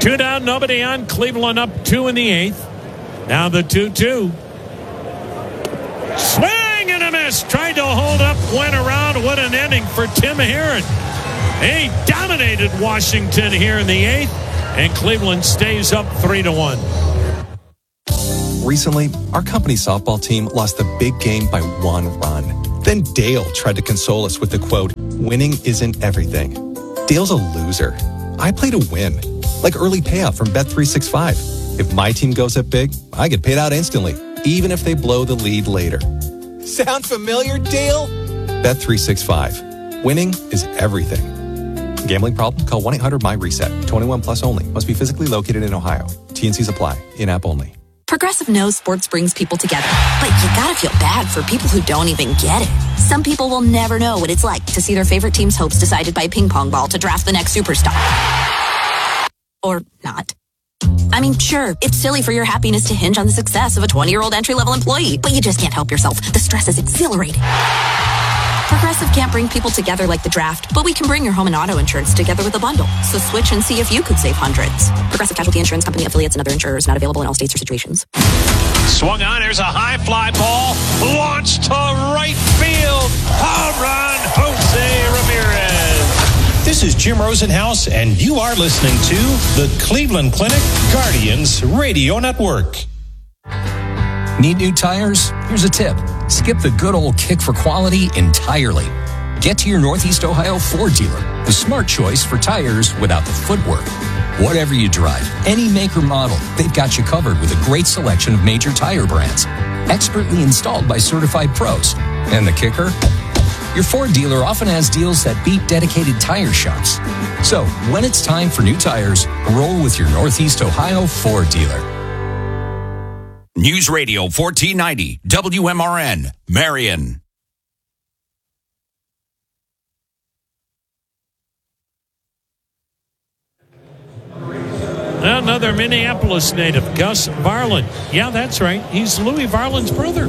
Two down, nobody on. Cleveland up 2 in the 8th. Now the 2-2. Swing and a miss. Tried to hold up, went around. What an inning for Tim Herron. He dominated Washington here in the 8th, and Cleveland stays up 3-1. Recently, our company softball team lost the big game by 1 run. Then Dale tried to console us with the quote, "Winning isn't everything." Dale's a loser. I play to win, like early payout from Bet365. If my team goes up big, I get paid out instantly, even if they blow the lead later. Sound familiar, Dale? Bet365. Winning is everything. Gambling problem? Call 1-800-MY-RESET. 21 plus only. Must be physically located in Ohio. T&Cs apply. In-app only. Progressive knows sports brings people together, but you gotta feel bad for people who don't even get it. Some people will never know what it's like to see their favorite team's hopes decided by a ping pong ball to draft the next superstar. Or not. I mean, sure, it's silly for your happiness to hinge on the success of a 20-year-old entry-level employee, but you just can't help yourself. The stress is exhilarating. Progressive can't bring people together like the draft, but we can bring your home and auto insurance together with a bundle. So switch and see if you could save hundreds. Progressive Casualty Insurance Company, affiliates, and other insurers not available in all states or situations. Swung on. There's a high fly ball. Launched to right field. Home run, Jose Ramirez. This is Jim Rosenhaus, and you are listening to the Cleveland Clinic Guardians Radio Network. Need new tires? Here's a tip. Skip the good old kick for quality entirely. Get to your Northeast Ohio Ford dealer, the smart choice for tires without the footwork. Whatever you drive, any make or model, they've got you covered with a great selection of major tire brands, expertly installed by certified pros. And the kicker? Your Ford dealer often has deals that beat dedicated tire shops. So, when it's time for new tires, roll with your Northeast Ohio Ford dealer. News Radio 1490, WMRN, Marion. Another Minneapolis native, Gus Varland. Yeah, that's right. He's Louis Varland's brother.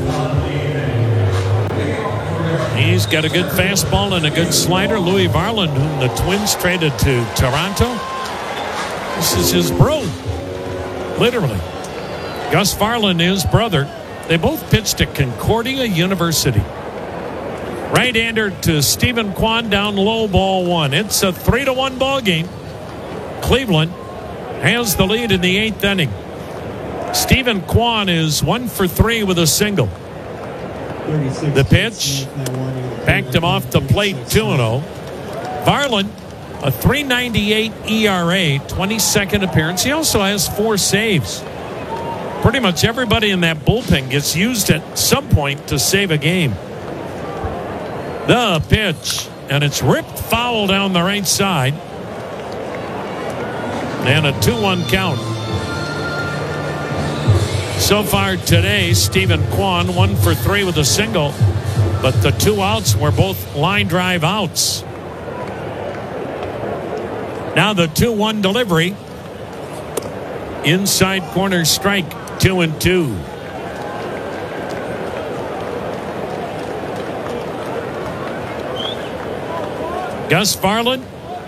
He's got a good fastball and a good slider. Louis Varland, whom the Twins traded to Toronto. This is his bro, literally. Gus Varland, his brother. They both pitched at Concordia University. Right-hander to Stephen Kwan, down low, ball 1. It's a 3-1 ball game. Cleveland has the lead in the 8th inning. Stephen Kwan is 1 for 3 with a single. The pitch backed him off the plate, 2-0. Varland, a 3.98 ERA, 22nd appearance. He also has 4 saves. Pretty much everybody in that bullpen gets used at some point to save a game. The pitch, and it's ripped foul down the right side. And a 2-1 count. So far today, Stephen Kwan 1 for 3 with a single, but the 2 outs were both line drive outs. Now the 2-1 delivery. Inside corner strike, 2-2. Gus Varland.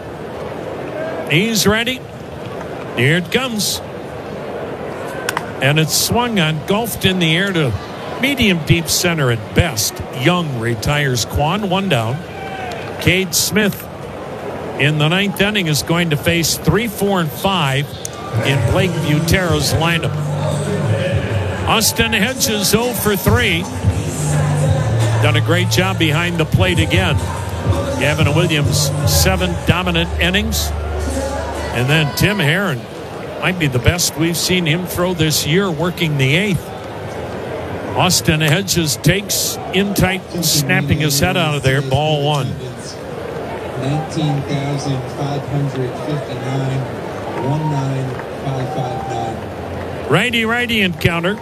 He's ready. Here it comes. And it's swung on, golfed in the air to medium deep center at best. Young retires Kwan, 1 down. Cade Smith in the 9th inning is going to face 3, 4, and 5 in Blake Butero's lineup. Austin Hedges 0 for 3. Done a great job behind the plate again. Gavin Williams, 7 dominant innings. And then Tim Herron might be the best we've seen him throw this year, working the 8th. Austin Hedges takes in tight, snapping his head out of there, ball 1. 19,559, 19559. Righty encounter.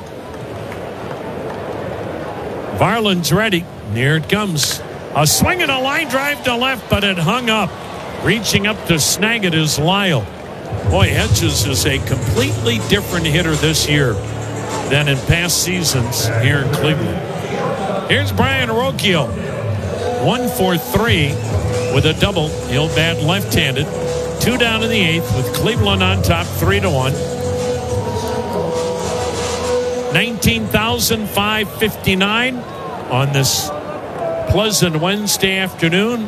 Varland's ready. Here it comes. A swing and a line drive to left, but it hung up. Reaching up to snag it is Lyle. Boy, Hedges is a completely different hitter this year than in past seasons here in Cleveland. Here's Brian Rocchio. 1 for 3 with a double. He'll bat left-handed. 2 down in the 8th with Cleveland on top 3-1. 19,559 on this pleasant Wednesday afternoon.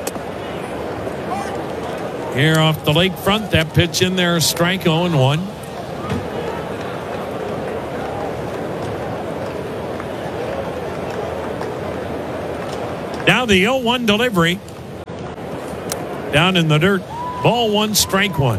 Here off the lakefront, that pitch in there, strike 0-1. Now the 0-1 delivery. Down in the dirt. Ball 1, strike 1.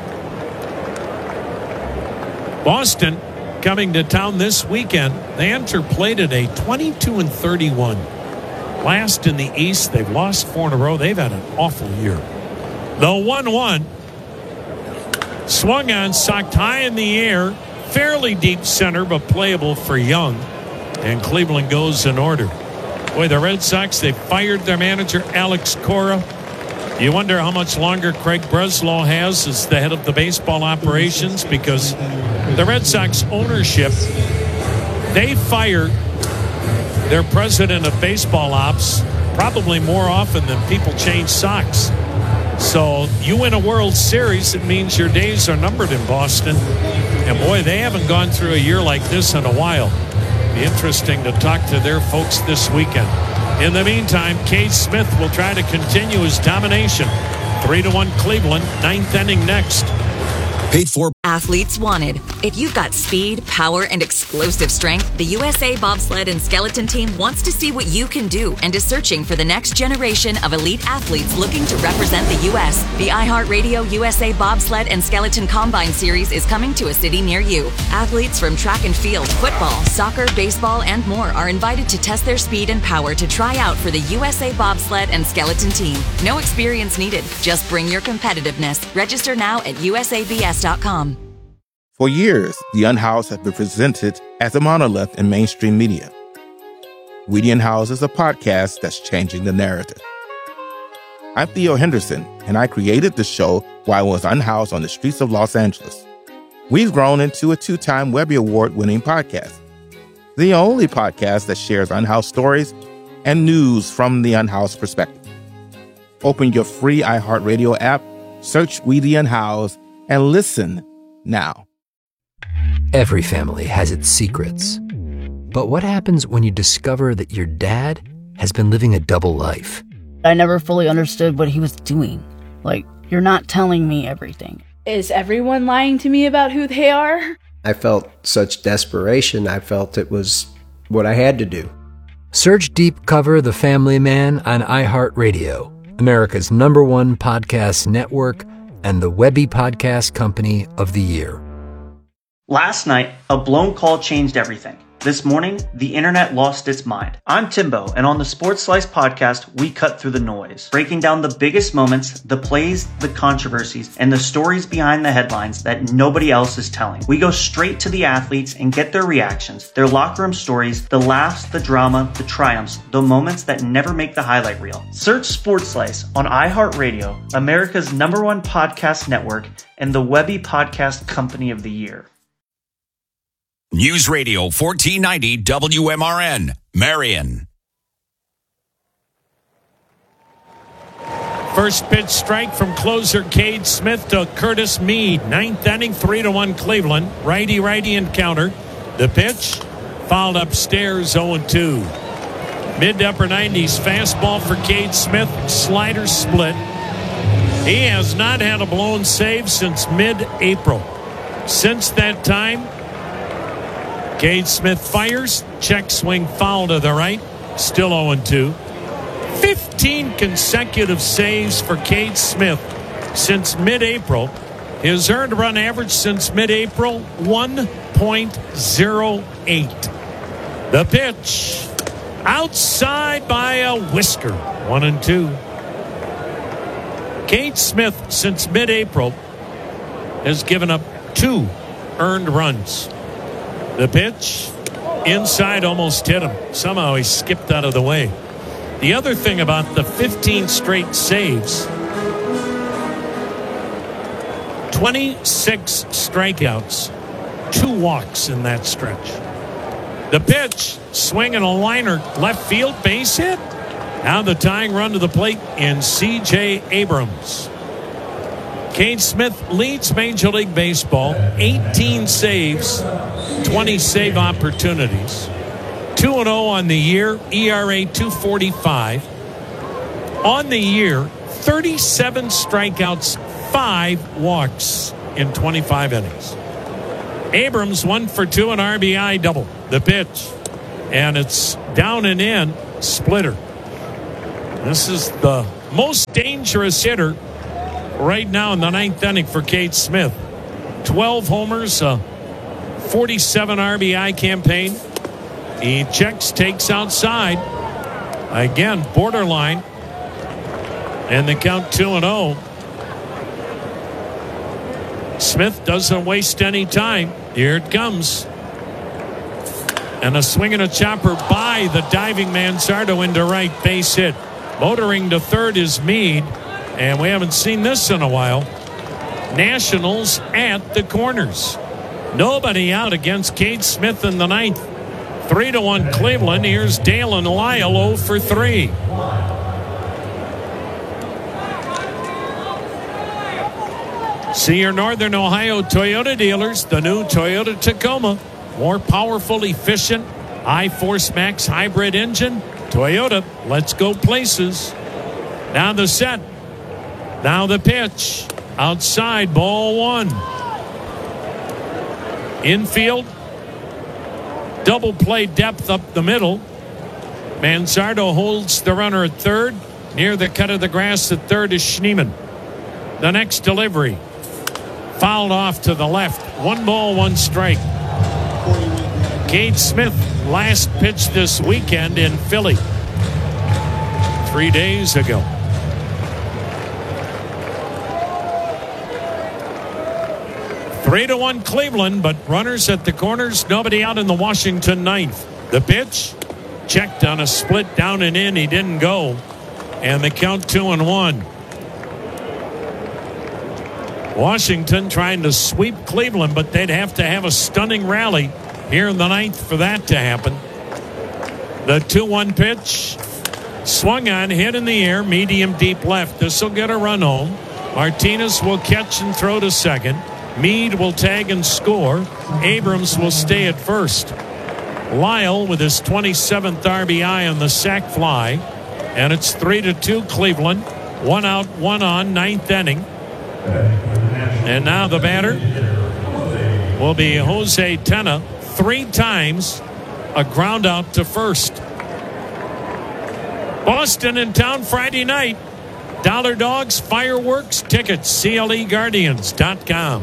Boston coming to town this weekend. They enter plate at a 22-31. Last in the East. They've lost 4 in a row. They've had an awful year. The 1-1. Swung on, socked high in the air. Fairly deep center, but playable for Young. And Cleveland goes in order. Boy, the Red Sox, they fired their manager, Alex Cora. You wonder how much longer Craig Breslow has as the head of the baseball operations, because the Red Sox ownership, they fire their president of baseball ops probably more often than people change socks. So you win a World Series, it means your days are numbered in Boston. And boy, they haven't gone through a year like this in a while. Be interesting to talk to their folks this weekend. In the meantime, Cade Smith will try to continue his domination. 3-1 Cleveland, 9th inning next. Paid for. Athletes wanted. If you've got speed, power, and explosive strength, the USA Bobsled and Skeleton Team wants to see what you can do and is searching for the next generation of elite athletes looking to represent the U.S. The iHeartRadio USA Bobsled and Skeleton Combine Series is coming to a city near you. Athletes from track and field, football, soccer, baseball, and more are invited to test their speed and power to try out for the USA Bobsled and Skeleton Team. No experience needed. Just bring your competitiveness. Register now at usabs.com. For years, The Unhoused has been presented as a monolith in mainstream media. We the Unhoused is a podcast that's changing the narrative. I'm Theo Henderson, and I created the show while I was unhoused on the streets of Los Angeles. We've grown into a 2-time Webby Award-winning podcast, the only podcast that shares unhoused stories and news from the unhoused perspective. Open your free iHeartRadio app, search We the Unhoused, and listen now. Every family has its secrets. But what happens when you discover that your dad has been living a double life? I never fully understood what he was doing. Like, you're not telling me everything. Is everyone lying to me about who they are? I felt such desperation. I felt it was what I had to do. Search Deep Cover The Family Man on iHeartRadio, America's #1 podcast network and the Webby Podcast Company of the Year. Last night, a blown call changed everything. This morning, the internet lost its mind. I'm Timbo, and on the Sports Slice podcast, we cut through the noise, breaking down the biggest moments, the plays, the controversies, and the stories behind the headlines that nobody else is telling. We go straight to the athletes and get their reactions, their locker room stories, the laughs, the drama, the triumphs, the moments that never make the highlight reel. Search Sports Slice on iHeartRadio, America's #1 podcast network, and the Webby Podcast Company of the Year. News Radio 1490 WMRN, Marion. First pitch strike from closer Cade Smith to Curtis Mead. 9th inning, 3-1 Cleveland. Righty encounter. The pitch fouled upstairs, 0-2. Mid to upper 90s fastball for Cade Smith. Slider split. He has not had a blown save since mid-April. Since that time, Cade Smith fires, check swing foul to the right, still 0-2. 15 consecutive saves for Cade Smith since mid-April. His earned run average since mid-April, 1.08. The pitch, outside by a whisker, 1-2. Cade Smith since mid-April has given up 2 earned runs. The pitch, inside, almost hit him. Somehow he skipped out of the way. The other thing about the 15 straight saves, 26 strikeouts, 2 walks in that stretch. The pitch, swing and a liner, left field, base hit. Now the tying run to the plate in C.J. Abrams. Cade Smith leads Major League Baseball, 18 saves, 20 save opportunities. 2-0 on the year, ERA 2.45. On the year, 37 strikeouts, 5 walks in 25 innings. Abrams 1 for 2, an RBI double. The pitch, and it's down and in, splitter. This is the most dangerous hitter right now in the 9th inning for Cade Smith. 12 homers, 47 RBI campaign. He checks, takes outside. Again, borderline. And the count 2-0. Smith doesn't waste any time. Here it comes. And a swing and a chopper by the diving Manzardo into right, base hit. Motoring to third is Meade. And we haven't seen this in a while. Nationals at the corners. Nobody out against Cade Smith in the 9th. 3-1 Cleveland. Here's Dale and Lyle 0 for 3. See your Northern Ohio Toyota dealers. The new Toyota Tacoma. More powerful, efficient, I-Force Max hybrid engine. Toyota, let's go places. Now the set. Now the pitch. Outside, ball 1. Infield. Double play depth up the middle. Manzardo holds the runner at third. Near the cut of the grass at third is Schneemann. The next delivery. Fouled off to the left. 1 ball, 1 strike. Cade Smith last pitched this weekend in Philly. 3 days ago. Three to 1 Cleveland, but runners at the corners. Nobody out in the Washington 9th. The pitch checked on a split down and in. He didn't go. And the count 2-1. Washington trying to sweep Cleveland, but they'd have to have a stunning rally here in the 9th for that to happen. The 2-1 pitch. Swung on, hit in the air, medium deep left. This will get a run home. Martinez will catch and throw to second. Meade will tag and score. Abrams will stay at first. Lyle with his 27th RBI on the sac fly. And it's 3-2 Cleveland. 1 out, 1 on, 9th inning. And now the batter will be Jose Tena. 3 times a ground out to first. Boston in town Friday night. Dollar Dogs, fireworks, tickets, CLEGuardians.com.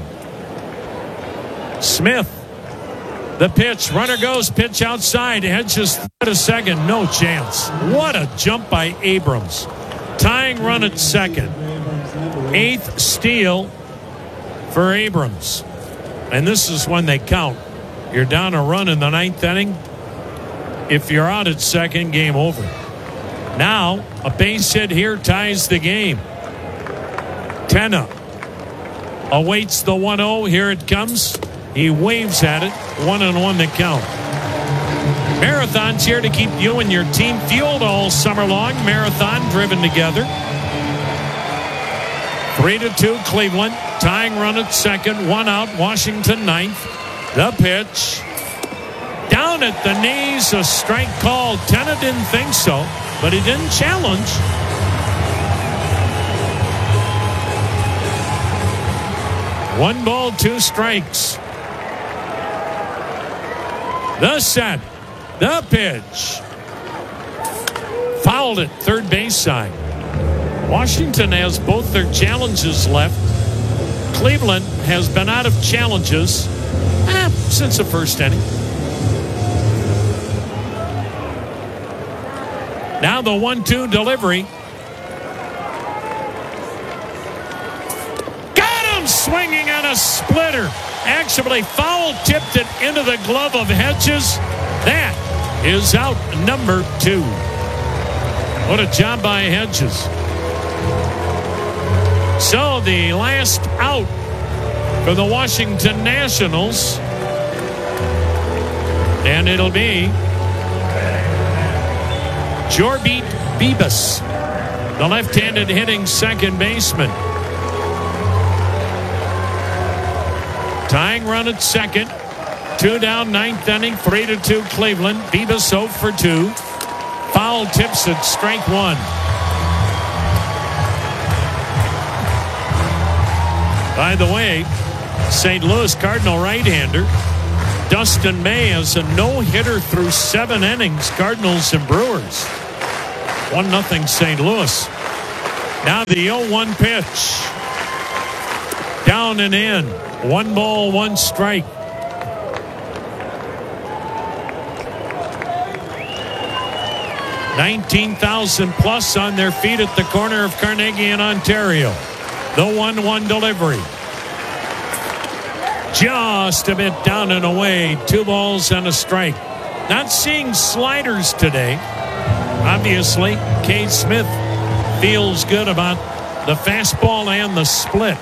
Smith, the pitch, runner goes, pitch outside, Hedges at a second, no chance. What a jump by Abrams. Tying run at second. 8th steal for Abrams. And this is when they count. You're down a run in the 9th inning. If you're out at second, game over. Now, a base hit here ties the game. Tena awaits the 1-0. Here it comes. He waves at it. 1-1 the count. Marathon's here to keep you and your team fueled all summer long. Marathon driven together. 3-2 Cleveland. Tying run at second. 1 out. Washington 9th. The pitch. Down at the knees. A strike call. Tena didn't think so, but he didn't challenge. One ball, 2 strikes. The set. The pitch. Fouled at third base side. Washington has both their challenges left. Cleveland has been out of challenges since the first inning. Now the 1-2 delivery. Got him swinging on a splitter. Actually foul tipped it into the glove of Hedges. That is out number 2. What a job by Hedges. So the last out for the Washington Nationals. And it'll be Jorbit Bibas, the left-handed hitting second baseman. Tying run at second. 2 down, ninth inning, 3-2 Cleveland. Bibas 0 for 2. Foul tips at strike one. By the way, St. Louis Cardinal right-hander Dustin May has a no-hitter through 7 innings. Cardinals and Brewers. 1-0 St. Louis. Now the 0-1 pitch. Down and in. 1 ball, 1 strike. $19,000 plus on their feet at the corner of Carnegie in Ontario. The 1-1 delivery. Just a bit down and away. 2 balls and a strike. Not seeing sliders today. Obviously, Cade Smith feels good about the fastball and the split.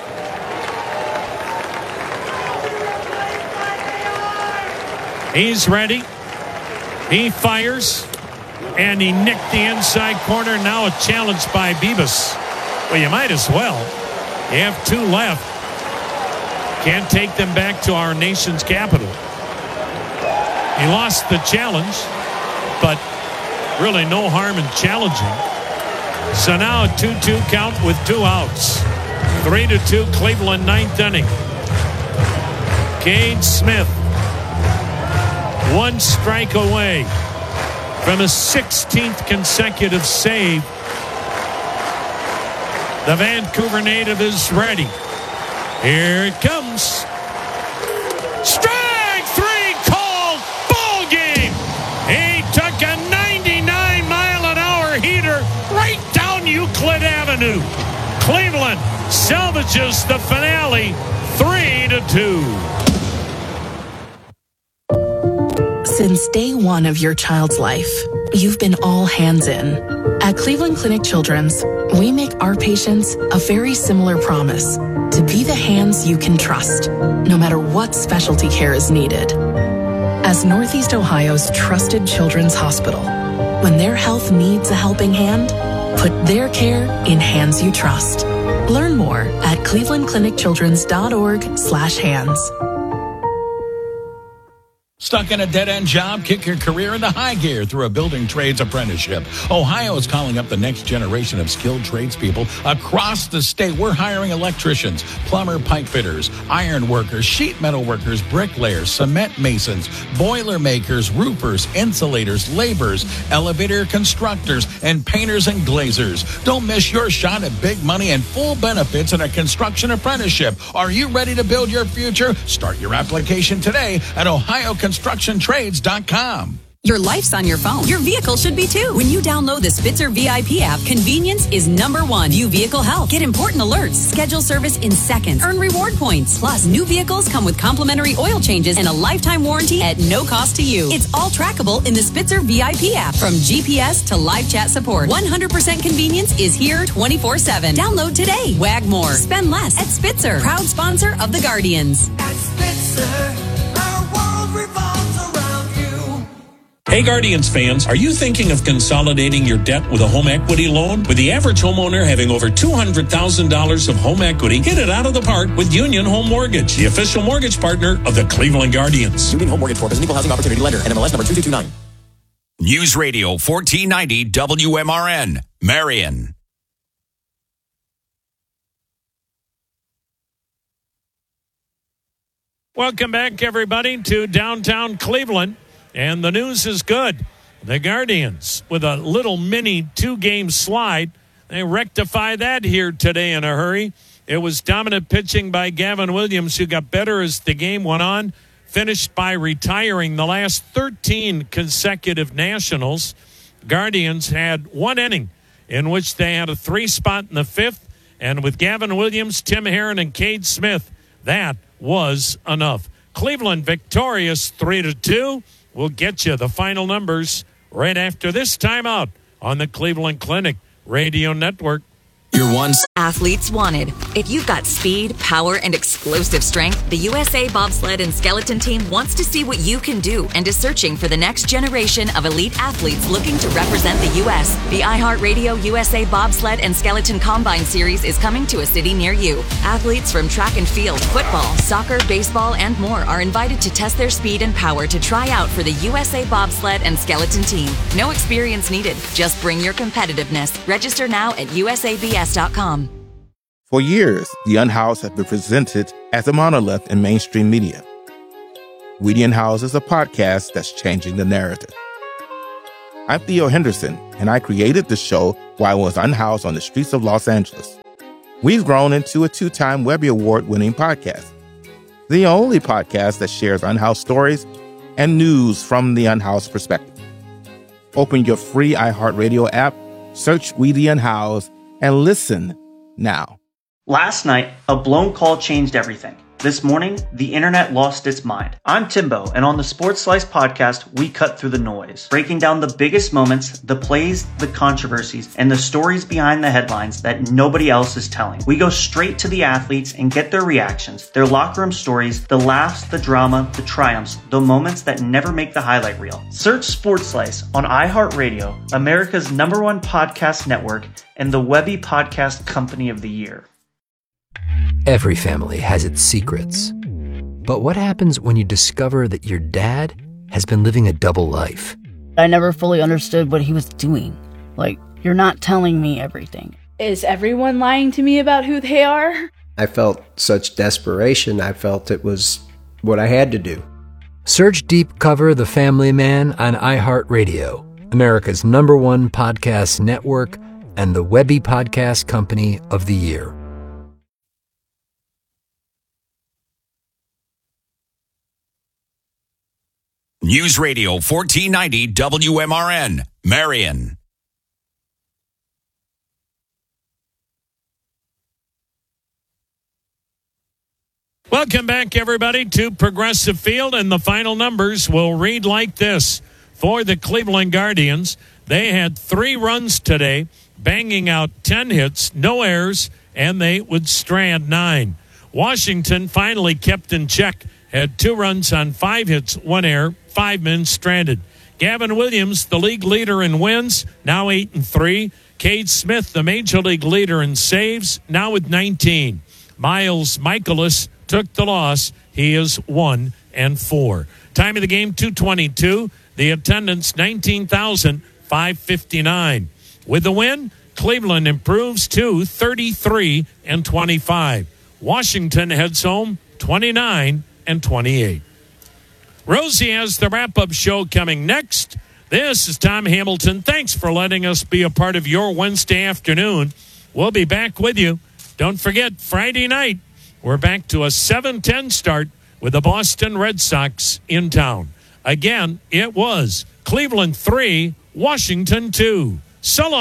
He's ready. He fires. And he nicked the inside corner. Now a challenge by Bibas. Well, you might as well. You have 2 left. Can't take them back to our nation's capital. He lost the challenge, but really no harm in challenging. So now a 2-2 count with 2 outs. 3-2 Cleveland, ninth inning. Cade Smith, 1 strike away from his 16th consecutive save. The Vancouver native is ready. Here it comes. Strike 3 called. Ball game. He took a 99-mile-an-hour heater right down Euclid Avenue. Cleveland salvages the finale 3-2. Since day one of your child's life, you've been all hands in. At Cleveland Clinic Children's, we make our patients a very similar promise: to be the hands you can trust, no matter what specialty care is needed. As Northeast Ohio's trusted children's hospital, when their health needs a helping hand, put their care in hands you trust. Learn more at clevelandclinicchildrens.org/hands. Stuck in a dead-end job? Kick your career into high gear through a building trades apprenticeship. Ohio is calling up the next generation of skilled tradespeople across the state. We're hiring electricians, plumber, pipe fitters, iron workers, sheet metal workers, bricklayers, cement masons, boiler makers, roofers, insulators, laborers, elevator constructors, and painters and glazers. Don't miss your shot at big money and full benefits in a construction apprenticeship. Are you ready to build your future? Start your application today at OhioConstructionTrades.com. Your life's on your phone. Your vehicle should be too. When you download the Spitzer VIP app, convenience is number one. View vehicle health. Get important alerts. Schedule service in seconds. Earn reward points. Plus, new vehicles come with complimentary oil changes and a lifetime warranty at no cost to you. It's all trackable in the Spitzer VIP app. From GPS to live chat support, 100% convenience is here 24/7. Download today. Wag more. Spend less at Spitzer. Proud sponsor of the Guardians. At Spitzer, our world revolves around you. Hey Guardians fans, are you thinking of consolidating your debt with a home equity loan? With the average homeowner having over $200,000 of home equity, hit it out of the park with Union Home Mortgage, the official mortgage partner of the Cleveland Guardians. Union Home Mortgage Corp is an equal housing opportunity lender. NMLS number 2229. News Radio 1490 WMRN, Marion. Welcome back, everybody, to downtown Cleveland. And the news is good. The Guardians, with a little mini 2-game slide, they rectify that here today in a hurry. It was dominant pitching by Gavin Williams, who got better as the game went on, finished by retiring the last 13 consecutive Nationals. Guardians had 1 inning in which they had a 3 spot in the 5th. And with Gavin Williams, Tim Herron, and Cade Smith, that was enough. Cleveland victorious 3-2. We'll get you the final numbers right after this timeout on the Cleveland Clinic Radio Network. Your one Athletes wanted. If you've got speed, power, and explosive strength, the USA Bobsled and Skeleton Team wants to see what you can do and is searching for the next generation of elite athletes looking to represent the U.S. The iHeartRadio USA Bobsled and Skeleton Combine Series is coming to a city near you. Athletes from track and field, football, soccer, baseball, and more are invited to test their speed and power to try out for the USA Bobsled and Skeleton Team. No experience needed. Just bring your competitiveness. Register now at usabs.com. For years, the Unhoused have been presented as a monolith in mainstream media. We the Unhoused is a podcast that's changing the narrative. I'm Theo Henderson, and I created the show while I was unhoused on the streets of Los Angeles. We've grown into a 2-time Webby Award-winning podcast, the only podcast that shares unhoused stories and news from the unhoused perspective. Open your free iHeartRadio app, search We the Unhoused, and listen now. Last night, a blown call changed everything. This morning, the internet lost its mind. I'm Timbo, and on the Sports Slice podcast, we cut through the noise, breaking down the biggest moments, the plays, the controversies, and the stories behind the headlines that nobody else is telling. We go straight to the athletes and get their reactions, their locker room stories, the laughs, the drama, the triumphs, the moments that never make the highlight reel. Search Sports Slice on iHeartRadio, America's #1 podcast network, and the Webby Podcast Company of the Year. Every family has its secrets. But what happens when you discover that your dad has been living a double life? I never fully understood what he was doing. Like, you're not telling me everything. Is everyone lying to me about who they are? I felt such desperation. I felt it was what I had to do. Search Deep Cover The Family Man on iHeartRadio, America's #1 podcast network, and the Webby Podcast Company of the Year. News Radio 1490 WMRN, Marion. Welcome back, everybody, to Progressive Field, and the final numbers will read like this. For the Cleveland Guardians, they had 3 runs today, banging out 10 hits, no errors, and they would strand 9. Washington finally kept in check, had 2 runs on 5 hits, 1 error, 5 men stranded. Gavin Williams, the league leader in wins, now 8-3. Cade Smith, the major league leader in saves, now with 19. Miles Michaelis took the loss. He is 1-4. Time of the game, 2:22. The attendance, 19,559. With the win, Cleveland improves to 33-25. Washington heads home 29-28. Rosie has the wrap-up show coming next. This is Tom Hamilton. Thanks for letting us be a part of your Wednesday afternoon. We'll be back with you. Don't forget, Friday night, we're back to a 7:10 start with the Boston Red Sox in town. Again, it was Cleveland 3, Washington 2. So long.